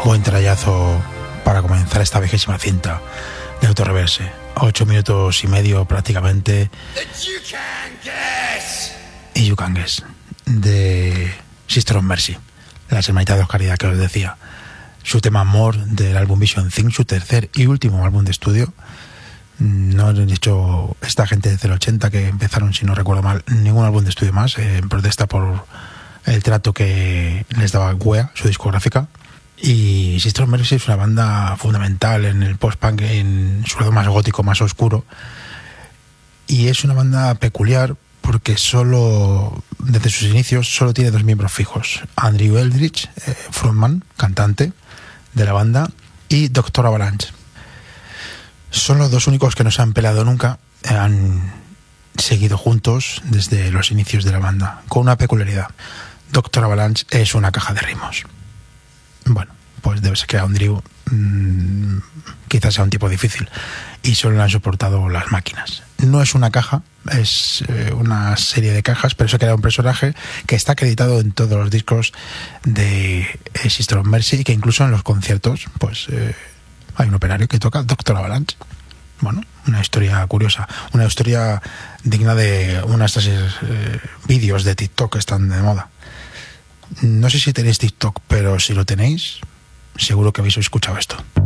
Buen trayazo para comenzar esta 20ª cinta de Autorreverse. 8 minutos y medio prácticamente. Y You Can Guess de Sister of Mercy, las hermanitas de Oscaridad que os decía. Su tema More del álbum Vision Thing, su tercer y último álbum de estudio. No han hecho esta gente desde el 80 que empezaron, si no recuerdo mal, ningún álbum de estudio más, en protesta por el trato que les daba Wea, su discográfica. Y Sister of Mercy es una banda fundamental en el post-punk, en su lado más gótico, más oscuro. Y es una banda peculiar porque desde sus inicios, solo tiene 2 miembros fijos. Andrew Eldritch, frontman, cantante de la banda, y Dr. Avalanche. Son los 2 únicos que no se han peleado nunca. Han seguido juntos desde los inicios de la banda, con una peculiaridad. Dr. Avalanche es una caja de ritmos. Bueno, pues debe ser que Andrew quizás sea un tipo difícil y solo le han soportado las máquinas. No es una caja, es una serie de cajas, pero eso crea un personaje que está acreditado en todos los discos de Sister of Mercy y que incluso en los conciertos pues hay un operario que toca Dr. Avalanche. Bueno, una historia curiosa, una historia digna de unas de esos vídeos de TikTok que están de moda. No sé si tenéis TikTok, pero si lo tenéis, seguro que habéis escuchado esto.